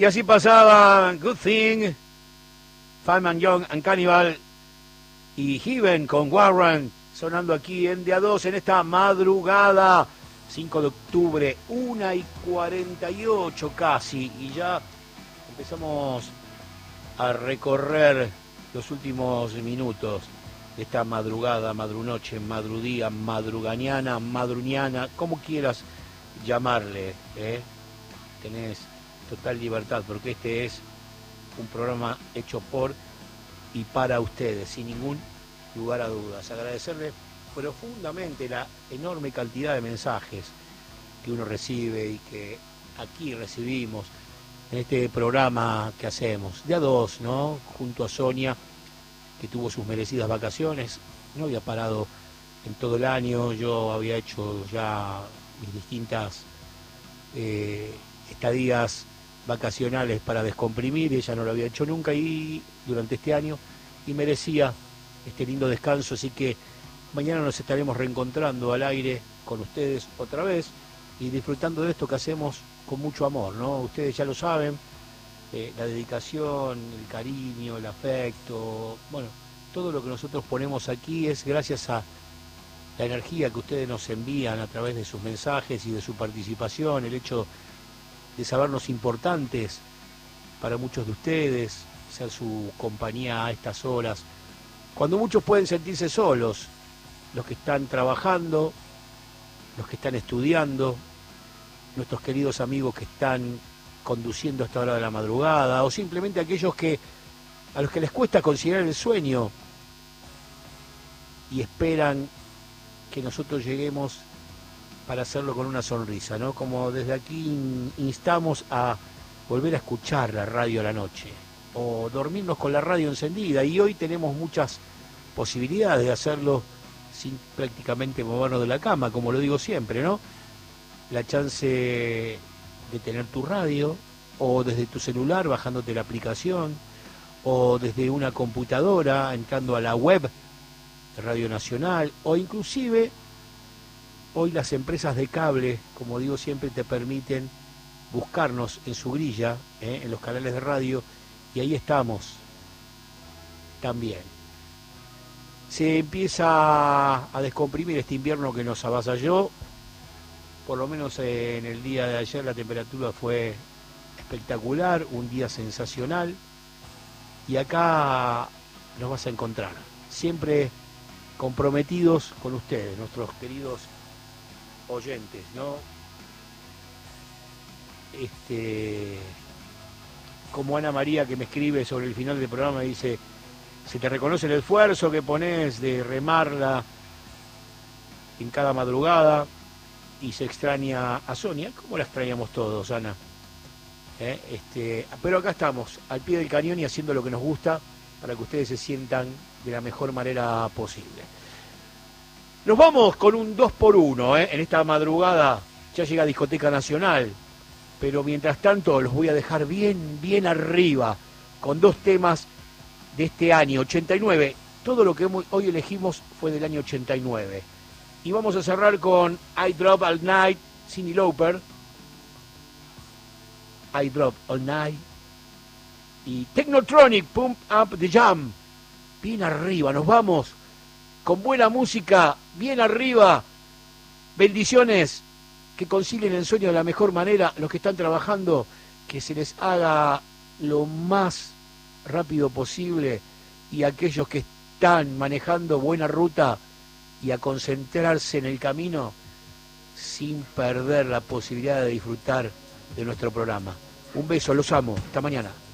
Y así pasaba Good Thing, Fireman Young and Cannibal y Heaven con Warren, sonando aquí en De a 2 en esta madrugada, 5 de octubre, 1:48 casi, y ya empezamos a recorrer los últimos minutos de esta madrugada, madrunoche, madrudía, madrugañana, madruñana, como quieras llamarle, tenés total libertad, porque este es un programa hecho por y para ustedes, sin ningún lugar a dudas. Agradecerles profundamente la enorme cantidad de mensajes que uno recibe y que aquí recibimos en este programa que hacemos, de a 2, ¿no? Junto a Sonia, que tuvo sus merecidas vacaciones, no había parado en todo el año, yo había hecho ya mis distintas estadías vacacionales para descomprimir, ella no lo había hecho nunca y durante este año, y merecía este lindo descanso, así que mañana nos estaremos reencontrando al aire con ustedes otra vez y disfrutando de esto que hacemos con mucho amor, ¿no? Ustedes ya lo saben, la dedicación, el cariño, el afecto, bueno, todo lo que nosotros ponemos aquí es gracias a la energía que ustedes nos envían a través de sus mensajes y de su participación, el hecho de sabernos importantes para muchos de ustedes, ser su compañía a estas horas, cuando muchos pueden sentirse solos, los que están trabajando, los que están estudiando, nuestros queridos amigos que están conduciendo a esta hora de la madrugada, o simplemente aquellos a los que les cuesta considerar el sueño y esperan que nosotros lleguemos para hacerlo con una sonrisa, ¿no? Como desde aquí instamos a volver a escuchar la radio a la noche o dormirnos con la radio encendida, y hoy tenemos muchas posibilidades de hacerlo sin prácticamente movernos de la cama, como lo digo siempre, ¿no? La chance de tener tu radio, o desde tu celular bajándote la aplicación, o desde una computadora entrando a la web de Radio Nacional, o inclusive hoy las empresas de cable, como digo siempre, te permiten buscarnos en su grilla, en los canales de radio, y ahí estamos también. Se empieza a descomprimir este invierno que nos avasalló. Por lo menos en el día de ayer la temperatura fue espectacular, un día sensacional, y acá nos vas a encontrar, siempre comprometidos con ustedes, nuestros queridos oyentes, ¿no? Como Ana María, que me escribe sobre el final del programa, dice: se te reconoce el esfuerzo que pones de remarla en cada madrugada, y se extraña a Sonia, como la extrañamos todos, Ana. Pero acá estamos, al pie del cañón y haciendo lo que nos gusta para que ustedes se sientan de la mejor manera posible. Nos vamos con un 2x1, en esta madrugada. Ya llega Discoteca Nacional, pero mientras tanto los voy a dejar bien arriba con dos temas de este año, 89. Todo lo que hoy elegimos fue del año 89. Y vamos a cerrar con I Drop All Night, Cyndi Lauper. I Drop All Night. Y Technotronic, Pump Up the Jam. Bien arriba, nos vamos con buena música, bien arriba. Bendiciones, que concilien el sueño de la mejor manera. Los que están trabajando, que se les haga lo más rápido posible. Y aquellos que están manejando buena ruta, y a concentrarse en el camino sin perder la posibilidad de disfrutar de nuestro programa. Un beso, los amo. Hasta mañana.